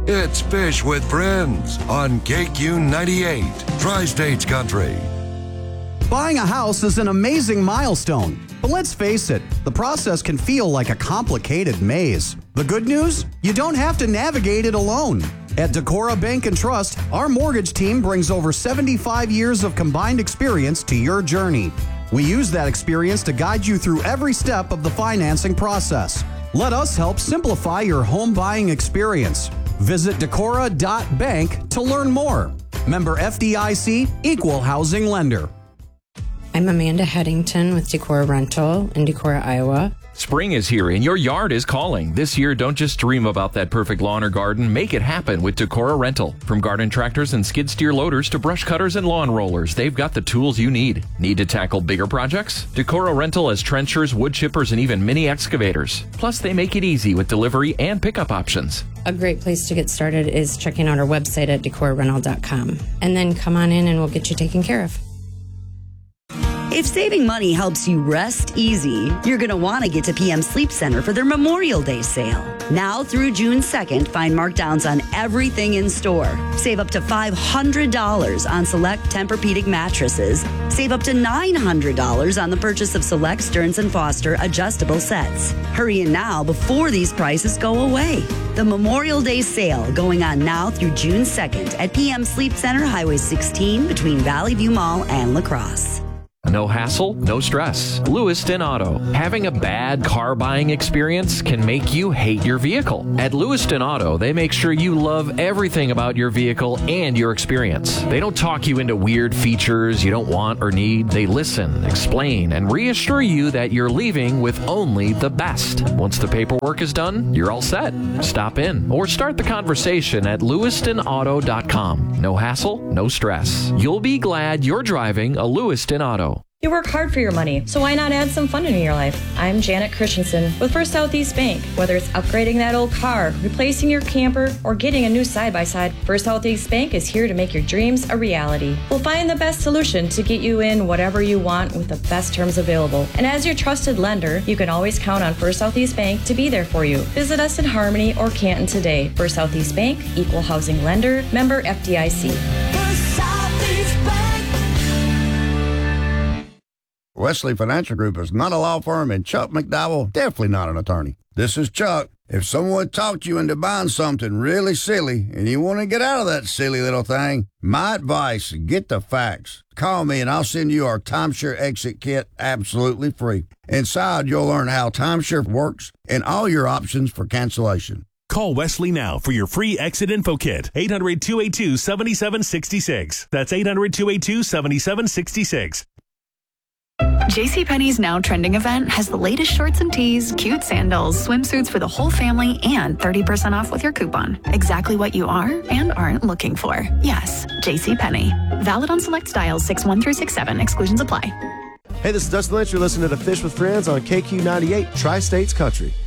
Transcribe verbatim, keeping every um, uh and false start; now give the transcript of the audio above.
It's Fish with Friends on K Q ninety-eight, Tri-States Country. Buying a house is an amazing milestone, but let's face it, the process can feel like a complicated maze. The good news? You don't have to navigate it alone. At Decorah Bank and Trust, our mortgage team brings over seventy-five years of combined experience to your journey. We use that experience to guide you through every step of the financing process. Let us help simplify your home buying experience. Visit decorah dot bank to learn more. Member F D I C, Equal Housing Lender. I'm Amanda Headington with Decorah Rental in Decorah, Iowa. Spring is here and your yard is calling. This year, don't just dream about that perfect lawn or garden. Make it happen with Decorah Rental. From garden tractors and skid steer loaders to brush cutters and lawn rollers, they've got the tools you need. Need to tackle bigger projects? Decorah Rental has trenchers, wood chippers, and even mini excavators. Plus, they make it easy with delivery and pickup options. A great place to get started is checking out our website at decorah rental dot com. And then come on in and we'll get you taken care of. If saving money helps you rest easy, you're going to want to get to P M Sleep Center for their Memorial Day sale. Now through June second, find markdowns on everything in store. Save up to five hundred dollars on select Tempur-Pedic mattresses. Save up to nine hundred dollars on the purchase of select Stearns and Foster adjustable sets. Hurry in now before these prices go away. The Memorial Day sale going on now through June second at P M Sleep Center, Highway sixteen between Valley View Mall and La Crosse. No hassle, no stress. Lewiston Auto. Having a bad car buying experience can make you hate your vehicle. At Lewiston Auto, they make sure you love everything about your vehicle and your experience. They don't talk you into weird features you don't want or need. They listen, explain, and reassure you that you're leaving with only the best. Once the paperwork is done, you're all set. Stop in or start the conversation at lewiston auto dot com. No hassle, no stress. You'll be glad you're driving a Lewiston Auto. You work hard for your money, so why not add some fun into your life? I'm Janet Christensen with First Southeast Bank. Whether it's upgrading that old car, replacing your camper, or getting a new side-by-side, First Southeast Bank is here to make your dreams a reality. We'll find the best solution to get you in whatever you want with the best terms available. And as your trusted lender, you can always count on First Southeast Bank to be there for you. Visit us in Harmony or Canton today. First Southeast Bank, Equal Housing Lender, member F D I C. Wesley Financial Group is not a law firm, and Chuck McDowell definitely not an attorney. This is Chuck. If someone talked you into buying something really silly and you want to get out of that silly little thing, my advice, get the facts. Call me and I'll send you our timeshare exit kit absolutely free. Inside, you'll learn how timeshare works and all your options for cancellation. Call Wesley now for your free exit info kit. eight hundred, two eight two, seven seven six six. That's eight hundred, two eight two, seven seven six six. JCPenney's Now Trending event has the latest shorts and tees, cute sandals, swimsuits for the whole family, and thirty percent off with your coupon. Exactly what you are and aren't looking for. Yes, JCPenney. Valid on select styles six one through six seven. Exclusions apply. Hey, this is Dustin Lynch. You're listening to Fish with Friends on K Q ninety-eight, Tri-States Country.